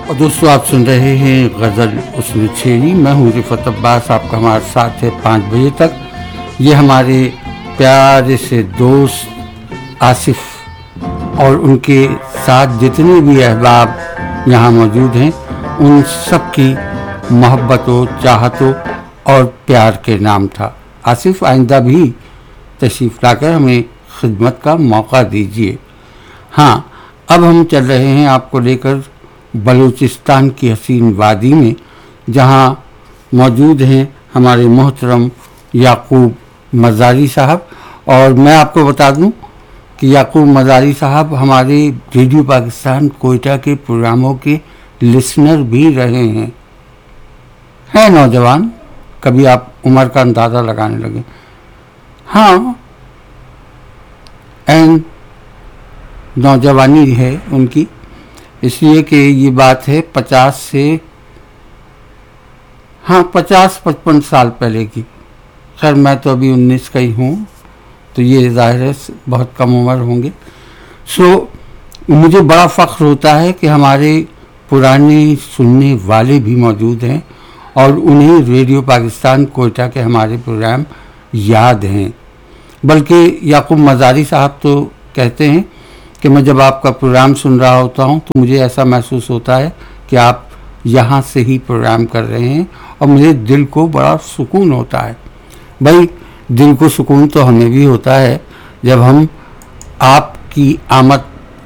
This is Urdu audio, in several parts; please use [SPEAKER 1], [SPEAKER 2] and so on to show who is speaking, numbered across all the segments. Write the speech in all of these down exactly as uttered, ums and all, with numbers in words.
[SPEAKER 1] اور دوستو آپ سن رہے ہیں غزل حسن چھیڑی. میں ہوں رفعت عباس، آپ کا ہمارے ساتھ ہے پانچ بجے تک. یہ ہمارے پیارے سے دوست آصف اور ان کے ساتھ جتنے بھی احباب یہاں موجود ہیں ان سب کی محبت و چاہت اور پیار کے نام تھا. آصف آئندہ بھی تشریف لا کر ہمیں خدمت کا موقع دیجیے. ہاں، اب ہم چل رہے ہیں آپ کو لے کر بلوچستان کی حسین وادی میں، جہاں موجود ہیں ہمارے محترم یعقوب مزاری صاحب. اور میں آپ کو بتا دوں کہ یعقوب مزاری صاحب ہمارے ریڈیو پاکستان کوئٹہ کے پروگراموں کے لسنر بھی رہے ہیں. ہیں نوجوان، کبھی آپ عمر کا اندازہ لگانے لگے. ہاں، این نوجوانی ہے ان کی، اس لیے کہ یہ بات ہے پچاس سے ہاں پچاس پچپن سال پہلے کی. خیر میں تو ابھی انیس کا ہی ہوں، تو یہ ظاہر ہے بہت کم عمر ہوں گے. سو مجھے بڑا فخر ہوتا ہے کہ ہمارے پرانے سننے والے بھی موجود ہیں اور انہیں ریڈیو پاکستان کوئٹہ کے ہمارے پروگرام یاد ہیں. بلکہ یعقوب مزاری صاحب تو کہتے ہیں کہ میں جب آپ کا پروگرام سن رہا ہوتا ہوں تو مجھے ایسا محسوس ہوتا ہے کہ آپ یہاں سے ہی پروگرام کر رہے ہیں اور مجھے دل کو بڑا سکون ہوتا ہے. بھائی دل کو سکون تو ہمیں بھی ہوتا ہے جب ہم آپ کی آمد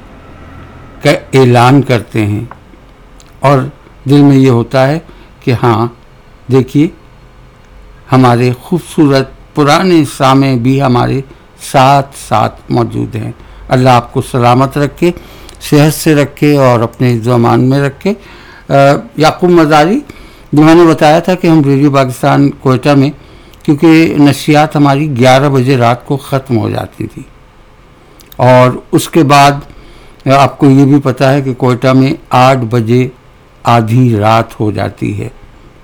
[SPEAKER 1] کا اعلان کرتے ہیں، اور دل میں یہ ہوتا ہے کہ ہاں دیکھیے ہمارے خوبصورت پرانے سامع بھی ہمارے ساتھ ساتھ موجود ہیں. اللہ آپ کو سلامت رکھے، صحت سے رکھے اور اپنے عزت و امان میں رکھے. یعقوب مزاری جو میں نے بتایا تھا کہ ہم ریڈیو پاکستان کوئٹہ میں، کیونکہ نشریات ہماری گیارہ بجے رات کو ختم ہو جاتی تھی، اور اس کے بعد آپ کو یہ بھی پتہ ہے کہ کوئٹہ میں آٹھ بجے آدھی رات ہو جاتی ہے.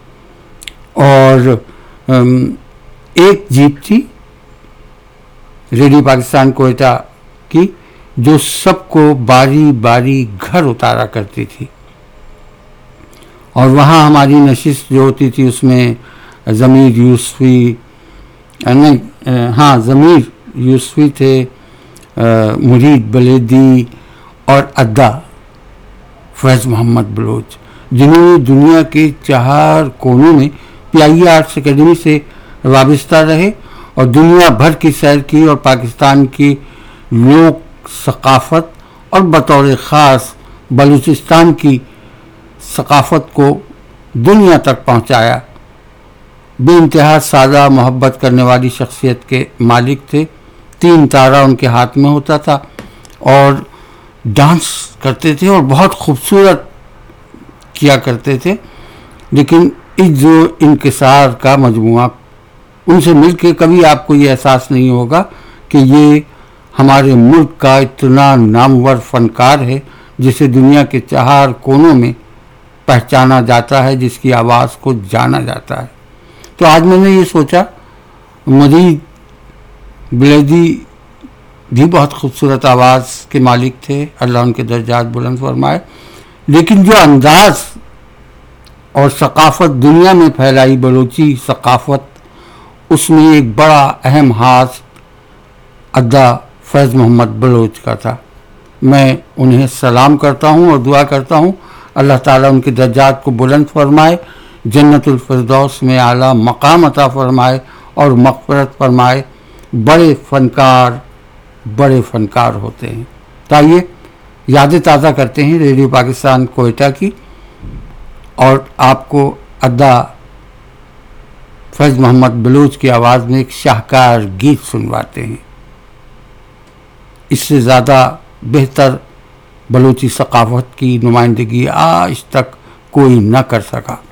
[SPEAKER 1] اور ایک جیپ تھی ریڈیو پاکستان کوئٹہ کی جو سب کو باری باری گھر اتارا کرتی تھی، اور وہاں ہماری نشست جو ہوتی تھی اس میں ضمیر یوسفی نہیں ہاں ضمیر یوسفی تھے، مرید بلیدی اور ادا فیض محمد بلوچ، جنہوں نے دنیا کے چار کونوں میں پی آئی اے آرٹس اکیڈمی سے وابستہ رہے اور دنیا بھر کی سیر کی اور پاکستان کی لوک ثقافت اور بطور خاص بلوچستان کی ثقافت کو دنیا تک پہنچایا. بے انتہا سادہ محبت کرنے والی شخصیت کے مالک تھے. تین تارہ ان کے ہاتھ میں ہوتا تھا اور ڈانس کرتے تھے اور بہت خوبصورت کیا کرتے تھے. لیکن اس جو انکسار کا مجموعہ، ان سے مل کے کبھی آپ کو یہ احساس نہیں ہوگا کہ یہ ہمارے ملک کا اتنا نامور فنکار ہے جسے دنیا کے چار کونوں میں پہچانا جاتا ہے، جس کی آواز کو جانا جاتا ہے. تو آج میں نے یہ سوچا، مرید بلیدی بھی بہت خوبصورت آواز کے مالک تھے، اللہ ان کے درجات بلند فرمائے، لیکن جو انداز اور ثقافت دنیا میں پھیلائی بلوچی ثقافت، اس میں ایک بڑا اہم ہاتھ ادا فیض محمد بلوچ کا تھا. میں انہیں سلام کرتا ہوں اور دعا کرتا ہوں اللہ تعالیٰ ان کے درجات کو بلند فرمائے، جنت الفردوس میں اعلیٰ مقام عطا فرمائے اور مغفرت فرمائے. بڑے فنکار بڑے فنکار ہوتے ہیں. تو آئیے یادیں تازہ کرتے ہیں ریڈیو پاکستان کوئٹہ کی، اور آپ کو ادا فیض محمد بلوچ کی آواز میں ایک شاہکار گیت سنواتے ہیں. اس سے زیادہ بہتر بلوچی ثقافت کی نمائندگی آج تک کوئی نہ کر سکا.